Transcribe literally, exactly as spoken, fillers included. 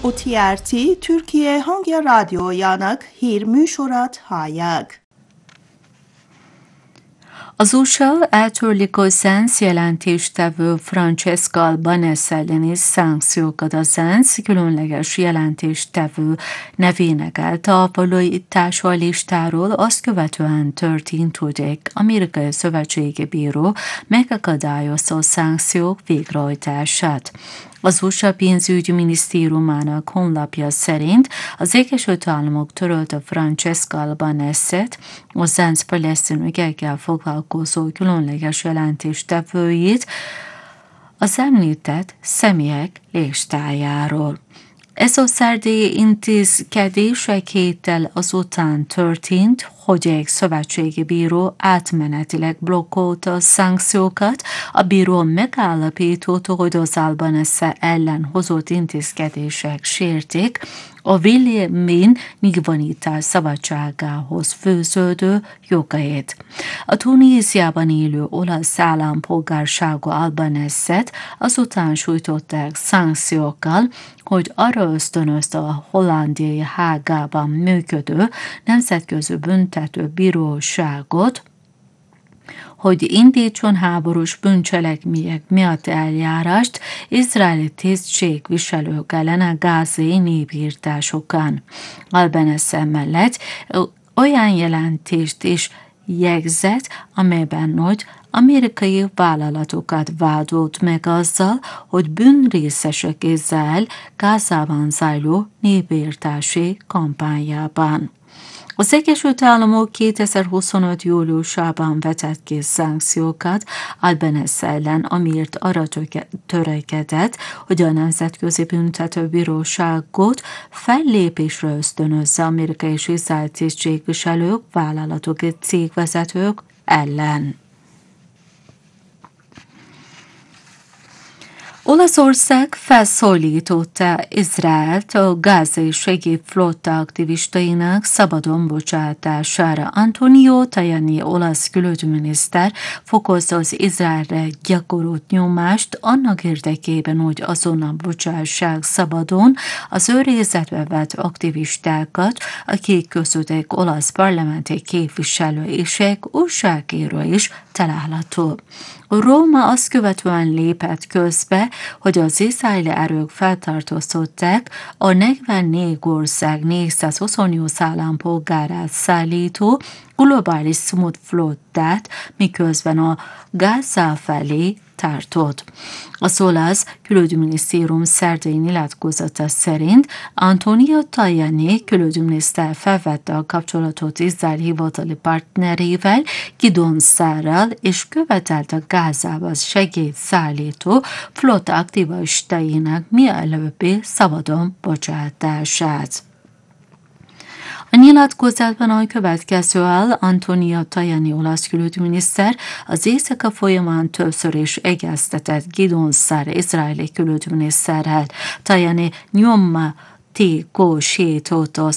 o té er té Türkiye Hangi Radyojának hírműsorát hallják. Az u es á eltörli az ENSZ jelentéstevő Francesca Albanese elleni szankciókat. Az ENSZ különleges jelentéstevő nevének eltávolítása a listáról azt követően történt, hogy egy amerikai szövetségi bíró megakadályozta a szankciók végrehajtását. Az u es á pénzügyminisztériumának honlapja szerint az Egyesült Államok törölte Francesca Albanese-t, az ENSZ palesztin ügyekkel foglalkozó különleges jelentéstevőjét az említett személyek listájáról. Ez a szerdai intézkedés egy héttel azután történt, hogy egy szövetségi bíró átmenetileg blokkolta a szankciókat. A bíró megállapította, hogy az Albanese ellen hozott intézkedések sérték a vélemény nyilvánítás szabadságához fűződő jogait. A Tunéziában élő olasz állampolgárságú Albanese-t azután sújtották szankciókkal, hogy arra ösztönözte a hollandiai Hágában működő nemzetközi büntető bíróságot, hogy indítson háborús bűncselekmények miatt eljárást izraeli tisztségviselők ellen a gázai népírtásokon. Albanese mellett olyan jelentést is jegyzett, amelyben nagy amerikai vállalatokat vádolt meg azzal, hogy bűnrészesek Izrael Gázában zajló népírtási kampányában. Az Egyesült Államok kétezer-huszonöt júliusában vetett ki szankciókat Albanese ellen, amiért arra törekedett, hogy a Nemzetközi Büntetőbíróságot fellépésre ösztönözze amerikai és izraeli tisztségviselők, vállalatok és cégvezetők ellen. Olaszország felszólította Izraelt a gázai segédflotta aktivistainak szabadon bocsátására. Antonio Tajani olasz külügyminiszter fokozza az Izraelre gyakorolt nyomást annak érdekében, hogy azonnal bocsássák szabadon az őrizetbe vett aktivistákat, akik között egy olasz parlamenti képviselő és egy újságíró is található. Róma azt követően lépett közbe, hogy az izraeli erők feltartóztatták a negyvennégy ország négyszázhuszonnyolc állampolgárát szállító globális smoothflottát, miközben a Gáza felé tartott. Az olasz külügyminisztérium szerdai nyilatkozata szerint Antonio Tajani külügyminiszter felvette a kapcsolatot Izrael hivatali partnerével, Gideon Saarral, és követelt a Gázába segélyt szállító flotta aktivistainak mielőbbi szabadon bocsátását. A nyilatkozatban a következő áll: Antonio Tajani olasz külügyminiszter az éjszaka folyamán többször is egyeztetett Gideon Saar izraeli külügyminiszterrel. Tajani nyomma tékosította